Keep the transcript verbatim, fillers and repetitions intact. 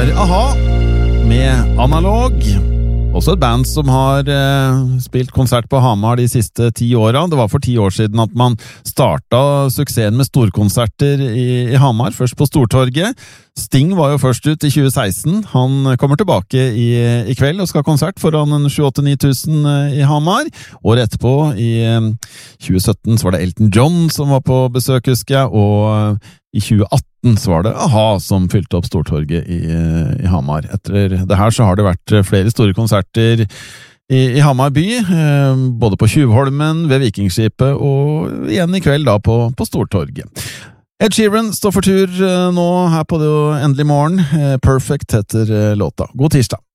var A-ha med Analog. Også et band som har eh, spilt konsert på Hamar de siste ti årene. Det var for ti år siden at man startet suksessen med storkonserter i, i Hamar, først på Stortorget. Sting var jo først ut i tjue seksten. Han kommer tilbake i, i kveld og skal ha konsert foran en sju åtte ni tusen i Hamar. Året etterpå, i tjue sytten, så var det Elton John som var på besøk, husker jeg, og i tjue atten så var det A-ha som fylte opp Stortorget i, i Hamar. Etter det her så har det vært flere store konserter i, i Hamar by, eh, både på Tjuvholmen, ved Vikingskipet, og igjen i kveld da på, på Stortorget. Ed Sheeran står for tur eh, nå her på det endelige morgen. Eh, Perfect heter eh, låta. God tirsdag!